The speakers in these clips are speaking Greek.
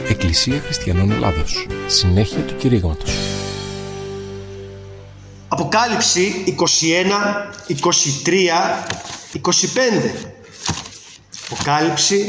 Εκκλησία Χριστιανών Ελλάδος. Συνέχεια του κηρύγματος. Αποκάλυψη 21, 23, 25. Αποκάλυψη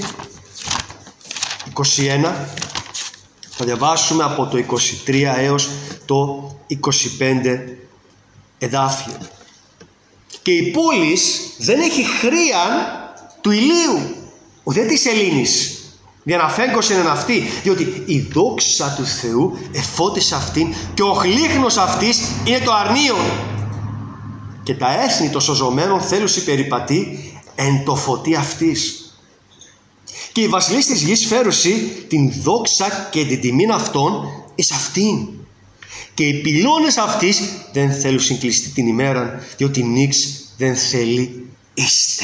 21. Θα διαβάσουμε από το 23 έως το 25 εδάφιο. Και η πόλης δεν έχει χρείαν του ηλίου, ουδέ της σελήνης, για να φέγγωσεν εν αυτή, διότι η δόξα του Θεού εφώτισε αυτήν και ο γλύχνος αυτής είναι το αρνίον. Και τα έθνη των σωζωμένων θέλουσι περιπατεί εν το φωτί αυτής. Και οι βασιλείς της γης φέρουσι την δόξα και την τιμήν αυτών εις αυτήν. Και οι πυλώνες αυτής δεν θέλουν συγκλειστεί την ημέρα, διότι νίξ δεν θέλει είστε.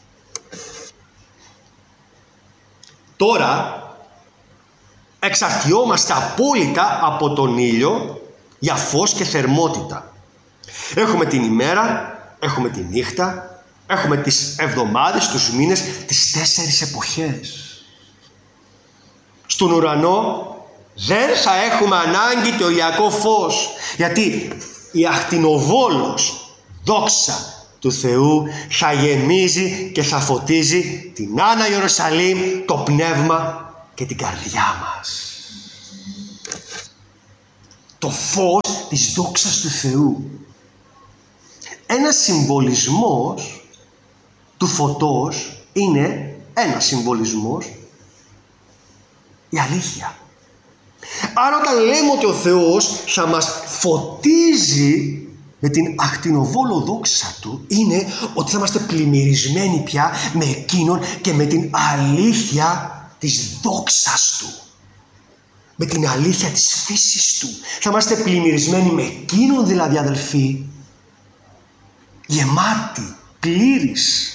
Τώρα εξαρτιόμαστε απόλυτα από τον ήλιο για φως και θερμότητα. Έχουμε την ημέρα, έχουμε τη νύχτα, έχουμε τις εβδομάδες, τους μήνες, τις 4 εποχές. Στον ουρανό δεν θα έχουμε ανάγκη το ηλιακό φως, γιατί η ακτινοβόλος δόξα του Θεού θα γεμίζει και θα φωτίζει την Άννα Ιερουσαλήμ, το πνεύμα και την καρδιά μας. Το φως της δόξας του Θεού. Ένας συμβολισμός του φωτός είναι ένας συμβολισμός η αλήθεια. Άρα όταν λέμε ότι ο Θεός θα μας φωτίζει με την ακτινοβόλο δόξα του, είναι ότι θα είμαστε πλημμυρισμένοι πια με εκείνον και με την αλήθεια της δόξας του. Με την αλήθεια της φύσης του. Θα είμαστε πλημμυρισμένοι με εκείνον δηλαδή, αδελφοί, γεμάτοι, πλήρης.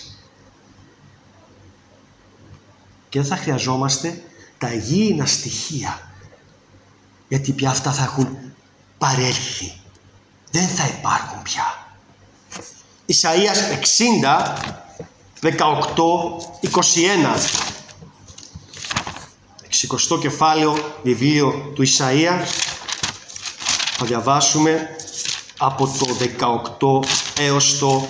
Και δεν θα χρειαζόμαστε τα υγιεινά στοιχεία, γιατί πια αυτά θα έχουν παρέλθει. Δεν θα υπάρχουν πια. Ισαΐας 60, 18, 21. 60 κεφάλαιο βιβλίο του Ισαΐα. Θα διαβάσουμε από το 18 έως το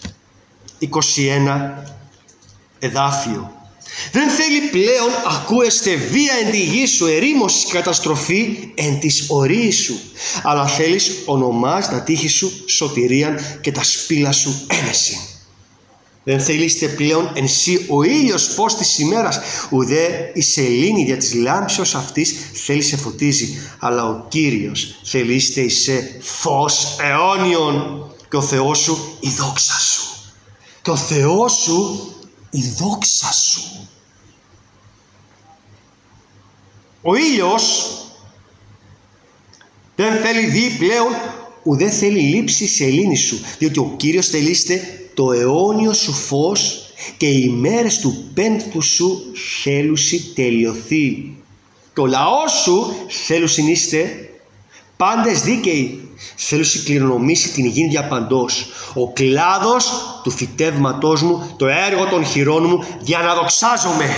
21 εδάφιο. Δεν θέλει πλέον ακούεστε βία εν τη γη σου, ερήμωση καταστροφή εν της ορίης σου, αλλά θέλεις ονομάς τα τείχη σου σωτηρίαν και τα σπήλα σου έμεση. Δεν θέλειστε πλέον εν σύ ο ήλιος φως της ημέρας, ουδέ η σελήνη δια της λάμψεως αυτής θέλει σε φωτίζει, αλλά ο Κύριος θέλειστε εισέ φως αιώνιον και ο Θεός σου η δόξα σου. Και ο Θεός σου η δόξα σου. Ο ήλιος δεν θέλει δει πλέον, ουδέ θέλει λείψει η σελήνη σου, διότι ο Κύριος θελείστε το αιώνιο σου φως και οι ημέρες του πένθου σου θέλουσι τελειωθεί. Το λαό σου θέλουσιν είστε πάντες δίκαιοι, θέλουσι κληρονομήσει την γη διαπαντός. Ο κλάδος του φυτεύματός μου, το έργο των χειρών μου, για να δοξάζομαι.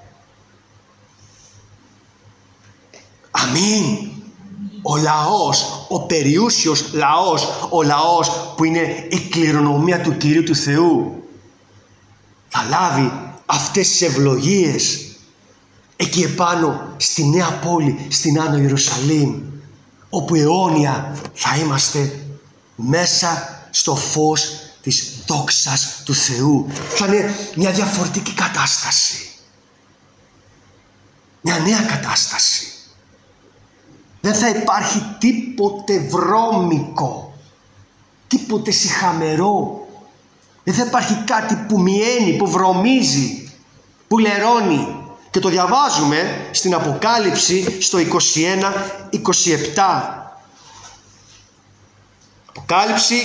Αμήν. Ο λαός, ο περιούσιος λαός, ο λαός που είναι η κληρονομία του Κυρίου του Θεού, θα λάβει αυτές τις ευλογίες εκεί επάνω στη νέα πόλη, στην Άνω Ιερουσαλήμ, όπου αιώνια θα είμαστε μέσα στο φως της δόξας του Θεού. Θα είναι μια διαφορετική κατάσταση, μια νέα κατάσταση. Δεν θα υπάρχει τίποτε βρώμικο, τίποτε σιχαμερό. Δεν θα υπάρχει κάτι που μιαίνει, που βρωμίζει, που λερώνει. Και το διαβάζουμε στην Αποκάλυψη στο 21-27. Αποκάλυψη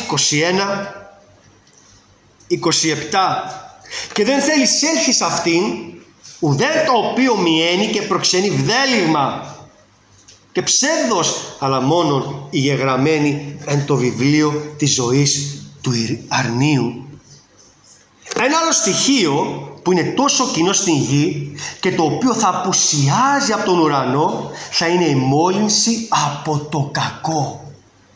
21-27. Και δεν θέλει έλθει σε αυτήν, ουδέ το οποίο μιαίνει και προξενεί βδέλυγμα και ψεύδος, αλλά μόνον οι γεγραμμένοι εν το βιβλίο της ζωής του αρνίου. Ένα άλλο στοιχείο που είναι τόσο κοινό στην γη και το οποίο θα απουσιάζει από τον ουρανό, θα είναι η μόλυνση από το κακό.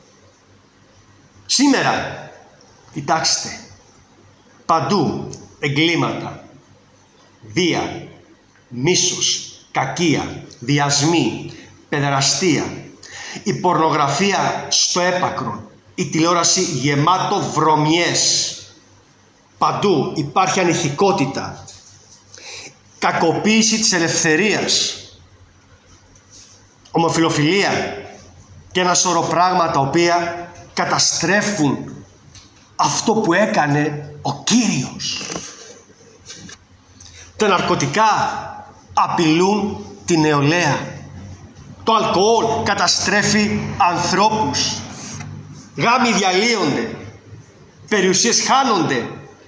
Σήμερα, κοιτάξτε, παντού εγκλήματα, βία, μίσος, κακία, βιασμοί, παιδεραστία, η πορνογραφία στο έπακρο, η τηλεόραση γεμάτο βρωμιές. Παντού υπάρχει ανηθικότητα, κακοποίηση της ελευθερίας, ομοφιλοφιλία και ένα σωρό πράγματα τα οποία καταστρέφουν αυτό που έκανε ο Κύριος. Τα ναρκωτικά απειλούν τη νεολαία. Το αλκοόλ καταστρέφει ανθρώπους. Γάμοι διαλύονται. Περιουσίες χάνονται.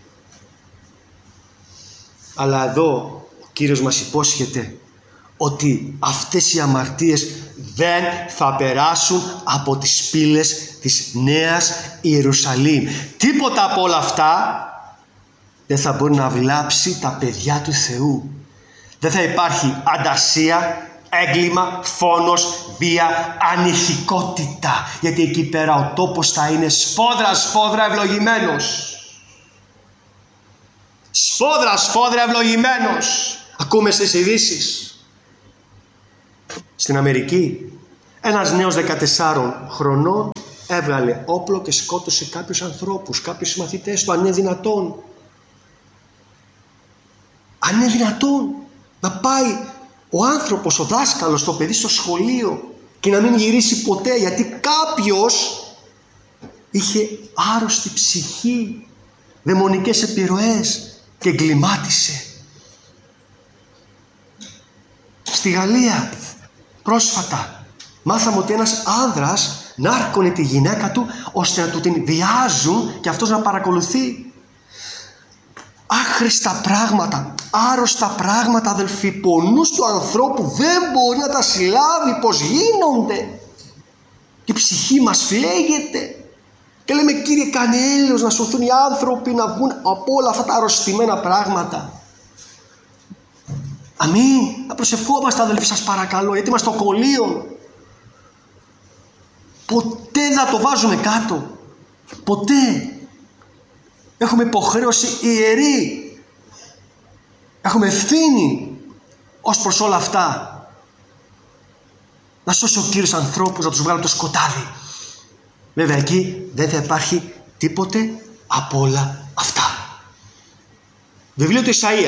Αλλά εδώ ο Κύριος μας υπόσχεται ότι αυτές οι αμαρτίες δεν θα περάσουν από τις πύλες της Νέας Ιερουσαλήμ. Τίποτα από όλα αυτά δεν θα μπορεί να βλάψει τα παιδιά του Θεού. Δεν θα υπάρχει ανταρσία, έγκλημα, φόνος, βία, ανηθικότητα. Γιατί εκεί πέρα ο τόπος θα είναι σφόδρα ευλογημένος. Σφόδρα ευλογημένος. Ακούμε στις ειδήσεις. Στην Αμερική ένας νέος 14 χρονών έβγαλε όπλο και σκότωσε κάποιους ανθρώπους, κάποιους συμμαθητές του. Αν είναι δυνατόν. Αν είναι δυνατόν να πάει ο άνθρωπος, ο δάσκαλος, το παιδί στο σχολείο και να μην γυρίσει ποτέ, γιατί κάποιος είχε άρρωστη ψυχή, δαιμονικές επιρροές και εγκλημάτισε. Στη Γαλλία πρόσφατα μάθαμε ότι ένας άνδρας νάρκωνε τη γυναίκα του ώστε να του την βιάζουν και αυτός να παρακολουθεί. Άχρηστα πράγματα, άρρωστα πράγματα, αδελφοί, που ο νους του ανθρώπου δεν μπορεί να τα συλλάβει πως γίνονται. Και η ψυχή μας φλέγεται. Και λέμε, Κύριε, κάνε έλεος να σωθούν οι άνθρωποι, να βγουν από όλα αυτά τα αρρωστημένα πράγματα. Αμήν. Να προσευχόμαστε, αδελφοί, σας παρακαλώ, γιατί είμαστε στο κολλείο. Ποτέ δεν το βάζουμε κάτω. Ποτέ. Έχουμε υποχρέωση ιερή. Έχουμε ευθύνη ως προς όλα αυτά. Να σώσει ο Κύριος ανθρώπους, να τους βγάλει το σκοτάδι. Βέβαια εκεί δεν θα υπάρχει τίποτε από όλα αυτά. Βιβλίο του Ισαΐα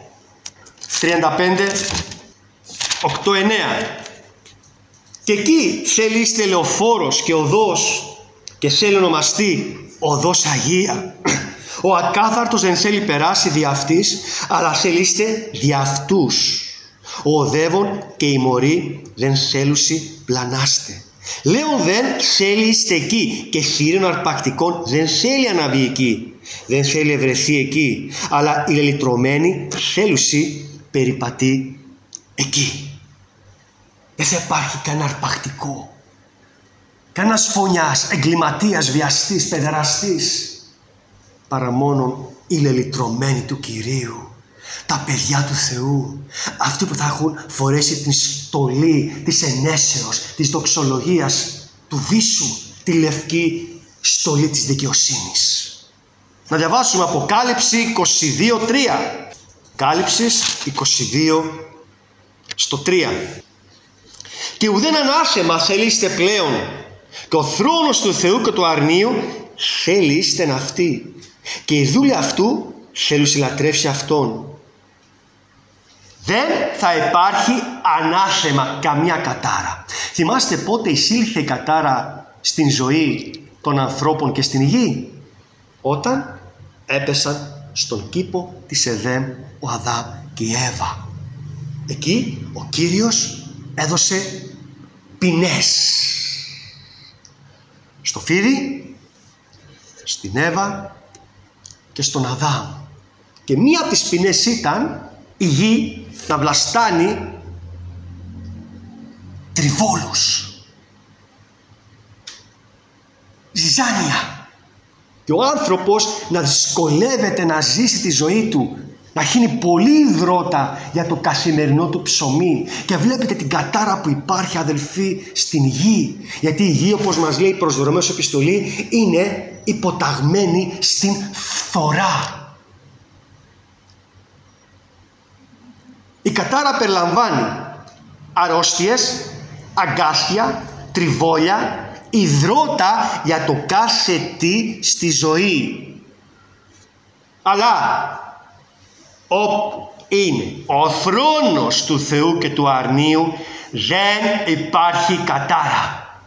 35, 8, 9. Και εκεί θέλει είστε λεωφόρος και οδός και θέλει ονομαστεί οδός Αγία. Ο ακάθαρτος δεν θέλει περάσει δι' αυτής, αλλά θέλει είστε δι' αυτούς. Ο οδεύων και οι μωροί δεν θέλουσι πλανάστε. Λέων δεν θέλει είστε εκεί και θύριων αρπακτικών δεν θέλει αναβεί εκεί. Δεν θέλει ευρεθεί εκεί, αλλά οι λελυτρωμένοι θέλουσι περιπατεί εκεί. Δεν θα υπάρχει κανένα αρπακτικό, κανένας φωνιάς, εγκληματίας, βιαστής, παιδεραστής, παρά μόνον οι λελυτρωμένοι του Κυρίου, τα παιδιά του Θεού, αυτοί που θα έχουν φορέσει την στολή της ενέσεως, της δοξολογίας, του βίσου, τη λευκή στολή της δικαιοσύνης. Να διαβάσουμε Αποκάλυψη 22:3. Κάλυψης 22:3. Και ουδέν ανάσεμα θέλειστε πλέον, και ο θρόνος του Θεού και του αρνίου θέλειστεν αυτοί, και η δούλη αυτού θέλουν συλλατρεύσει αυτόν. Δεν θα υπάρχει ανάσεμα καμία κατάρα. Θυμάστε πότε εισήλθε η κατάρα στην ζωή των ανθρώπων και στην γη? Όταν έπεσαν στον κήπο της Εδέμ ο Αδάμ και η Εύα. Εκεί ο Κύριος έδωσε ποινές στο φίδι, στην Εύα και στον Αδάμ. Και μία από τις ποινές ήταν η γη να βλαστάνει τριβόλους, ζυζάνια, και ο άνθρωπος να δυσκολεύεται να ζήσει τη ζωή του να χύνει πολύ υδρότα για το καθημερινό του ψωμί. Και βλέπετε την κατάρα που υπάρχει, αδελφοί, στην γη. Γιατί η γη, όπως μας λέει προς Ρωμαίους επιστολή, είναι υποταγμένη στην φθορά. Η κατάρα περιλαμβάνει αρρώστιες, αγκάθια, τριβόλια, υδρότα για το κάθε τι στη ζωή. Αλλά όπου είναι ο θρόνος του Θεού και του αρνίου, δεν υπάρχει κατάρα.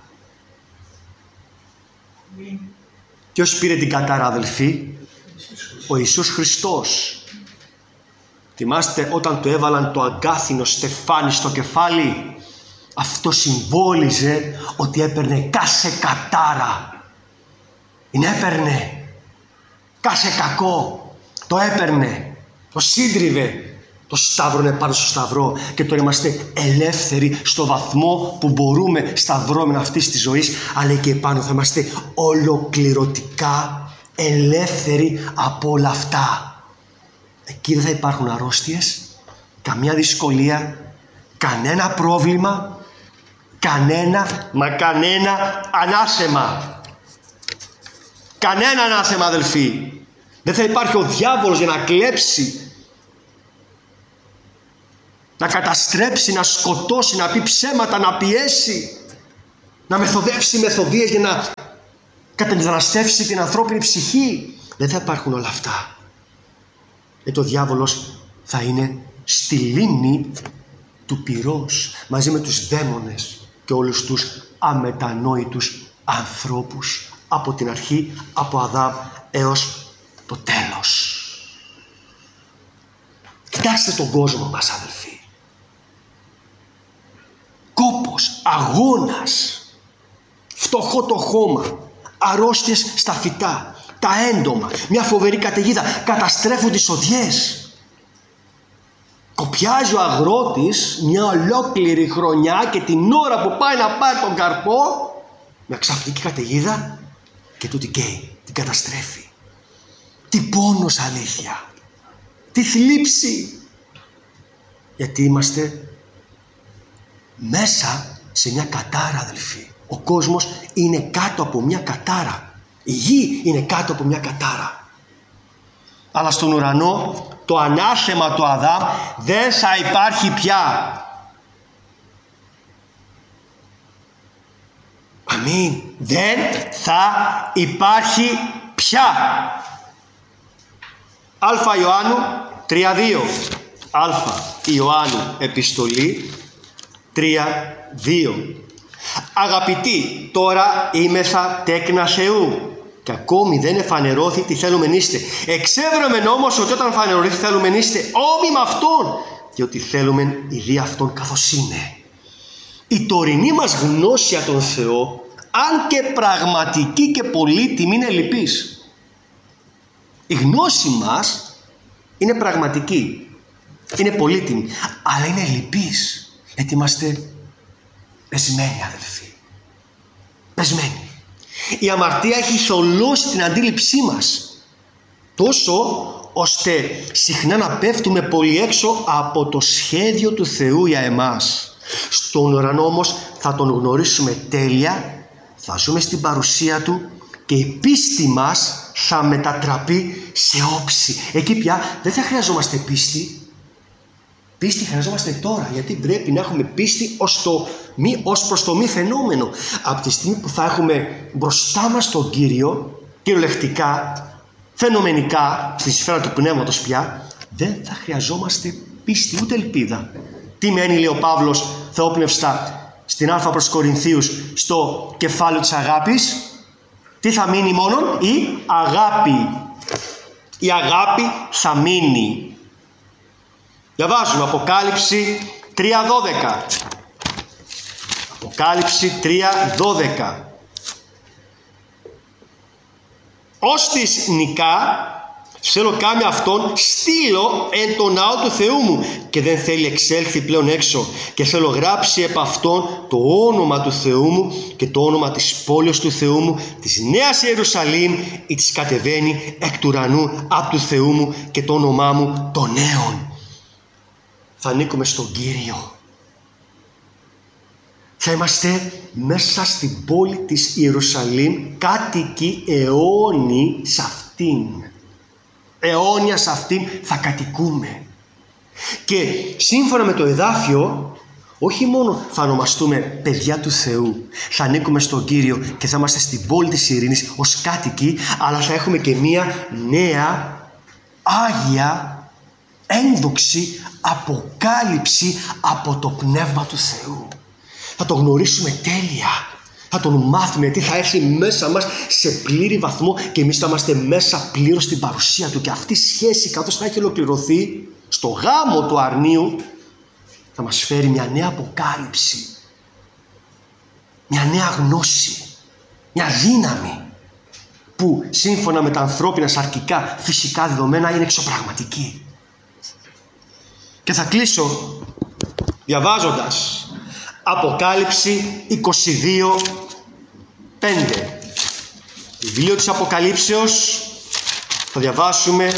Ποιος πήρε την κατάρα, αδελφοί? Ο Ιησούς Χριστός. Θυμάστε όταν του έβαλαν το αγκάθινο στεφάνι στο κεφάλι? Αυτό συμβόλιζε ότι έπαιρνε κάθε κατάρα. Την έπαιρνε. Κάθε κακό το έπαιρνε. Το σύντριβε. Το σταύρωνε πάνω στο σταυρό. Και τώρα είμαστε ελεύθεροι στο βαθμό που μπορούμε στα δρόμενα αυτής της ζωής. Αλλά και επάνω θα είμαστε ολοκληρωτικά ελεύθεροι από όλα αυτά. Εκεί δεν θα υπάρχουν αρρώστιες, καμιά δυσκολία, κανένα πρόβλημα, κανένα ανάσεμα. Κανένα ανάσεμα, αδελφοί. Δεν θα υπάρχει ο διάβολος για να κλέψει, να καταστρέψει, να σκοτώσει, να πει ψέματα, να πιέσει, να μεθοδεύσει μεθοδίες για να κατεμεταναστεύσει την ανθρώπινη ψυχή. Δεν θα υπάρχουν όλα αυτά. Ο διάβολος θα είναι στη λίμνη του πυρός μαζί με τους δαίμονες και όλους τους αμετανόητους ανθρώπους από την αρχή, από Αδάμ έως το τέλος. Κοιτάξτε τον κόσμο μας, αδελφοί. Κόπος, αγώνας, φτωχό το χώμα, αρρώστιες στα φυτά, τα έντομα, μια φοβερή καταιγίδα, καταστρέφουν τις οδιές. Κοπιάζει ο αγρότης μια ολόκληρη χρονιά και την ώρα που πάει να πάρει τον καρπό, μια ξαφνική καταιγίδα και του την καίει, την καταστρέφει. Τι πόνος, αλήθεια, τι θλίψη. Γιατί είμαστε μέσα σε μια κατάρα, αδελφοί. Ο κόσμος είναι κάτω από μια κατάρα. Η γη είναι κάτω από μια κατάρα. Αλλά στον ουρανό το ανάθεμα του Αδάμ δεν θα υπάρχει πια. Αμήν. Δεν θα υπάρχει πια. Α Ιωάννου 3:2. Α Ιωάννου επιστολή 3:2. Αγαπητοί, τώρα είμεθα τέκνα Θεού και ακόμη δεν εφανερώθη τι θέλουμε είστε. Εξέβρεμεν όμως ότι όταν φανερωθεί θέλουμε είστε όμοι με Αυτόν, διότι θέλουμε ειδή Αυτόν καθώς είναι. Η τωρινή μας γνώση για τον Θεό, αν και πραγματική και πολύτιμη, είναι λυπής. Η γνώση μας είναι πραγματική, είναι πολύτιμη, αλλά είναι λυπής, γιατί είμαστε πεσμένοι, αδελφοί. Πεσμένοι. Η αμαρτία έχει θολώσει την αντίληψή μας, τόσο ώστε συχνά να πέφτουμε πολύ έξω από το σχέδιο του Θεού για εμάς. Στον ουρανό όμως θα Τον γνωρίσουμε τέλεια, θα ζούμε στην παρουσία Του και η πίστη μας θα μετατραπεί σε όψη. Εκεί πια δεν θα χρειαζόμαστε πίστη. Πίστη χρειαζόμαστε τώρα, γιατί πρέπει να έχουμε πίστη ως προς το μη φαινόμενο. Από τη στιγμή που θα έχουμε μπροστά μας τον Κύριο, κυριολεκτικά, φαινομενικά, στη σφαίρα του Πνεύματος πια, δεν θα χρειαζόμαστε πίστη ούτε ελπίδα. Τι μένει, λέει ο Παύλος θεόπνευστα στην Α προς Κορινθίους, στο κεφάλαιο της αγάπης? Τι θα μείνει μόνον? Η αγάπη. Η αγάπη θα μείνει. Διαβάζουμε Αποκάλυψη 3:12. Αποκάλυψη 3:12. Όστις νικά Θέλω κάμια αυτόν στείλω εν το ναό του Θεού μου και δεν θέλει εξέλθει πλέον έξω, και θέλω γράψει επ' αυτόν το όνομα του Θεού μου και το όνομα της πόλης του Θεού μου, της Νέας Ιερουσαλήμ, η της κατεβαίνει εκ του ουρανού απ' του Θεού μου, και το όνομά μου των νέων. Θα ανήκουμε στον Κύριο. Θα είμαστε μέσα στην πόλη της Ιερουσαλήμ, κάτοικοι αιώνιοι σε αυτήν. Αιώνια σε αυτήν θα κατοικούμε. Και σύμφωνα με το εδάφιο, όχι μόνο θα ονομαστούμε παιδιά του Θεού, θα ανήκουμε στον Κύριο και θα είμαστε στην πόλη της ειρήνης ως κάτοικοι, αλλά θα έχουμε και μία νέα άγια ένδοξη αποκάλυψη από το Πνεύμα του Θεού. Θα το γνωρίσουμε τέλεια. Θα τον μάθουμε, γιατί θα έρθει μέσα μας σε πλήρη βαθμό και εμείς θα είμαστε μέσα πλήρως στην παρουσία του. Και αυτή η σχέση, καθώς θα έχει ολοκληρωθεί στο γάμο του αρνίου, θα μας φέρει μια νέα αποκάλυψη, μια νέα γνώση, μια δύναμη που σύμφωνα με τα ανθρώπινα σαρκικά φυσικά δεδομένα είναι εξωπραγματική. Και θα κλείσω διαβάζοντας Αποκάλυψη 22:5. Βιβλίο της Αποκαλύψεως, θα διαβάσουμε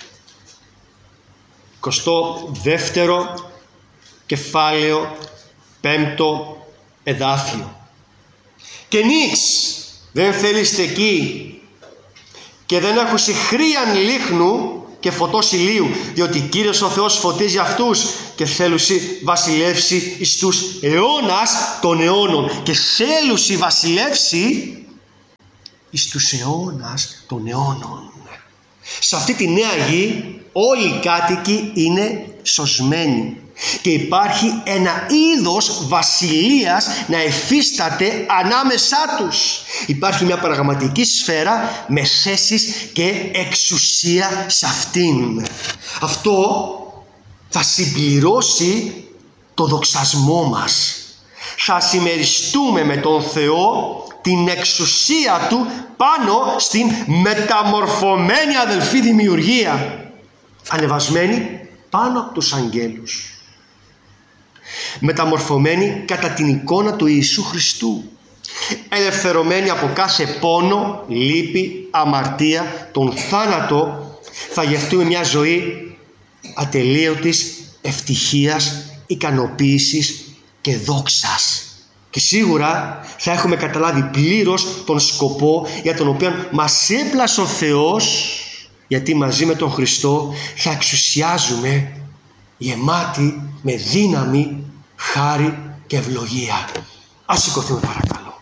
22ο κεφάλαιο, 5ο εδάφιο. Και νίξ δεν θέλεστε εκεί και δεν έχουσι χρίαν λίχνου και φωτός ηλίου, διότι Κύριος ο Θεός φωτίζει αυτούς και θέλουσι βασιλεύσει εις τους αιώνας των αιώνων. Και θέλουσι βασιλεύσει εις τους αιώνας των αιώνων. Σε αυτή τη νέα γη όλοι οι κάτοικοι είναι σωσμένοι και υπάρχει ένα είδος βασιλείας να εφίσταται ανάμεσά τους. Υπάρχει μια πραγματική σφαίρα με θέσεις και εξουσία σε αυτήν. Αυτό θα συμπληρώσει το δοξασμό μας. Θα συμμεριστούμε με τον Θεό την εξουσία Του πάνω στην μεταμορφωμένη αδελφή δημιουργία, ανεβασμένη πάνω από τους αγγέλους, μεταμορφωμένη κατά την εικόνα του Ιησού Χριστού, ελευθερωμένη από κάθε πόνο, λύπη, αμαρτία, τον θάνατο. Θα γευτούμε μια ζωή ατελείωτης ευτυχίας, ικανοποίησης και δόξας. Και σίγουρα θα έχουμε καταλάβει πλήρως τον σκοπό για τον οποίο μας έπλασε ο Θεός, γιατί μαζί με τον Χριστό θα εξουσιάζουμε γεμάτοι με δύναμη, χάρη και ευλογία. Ας σηκωθούμε παρακαλώ.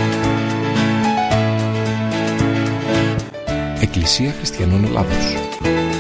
Εκκλησία Χριστιανών Ελλάδος.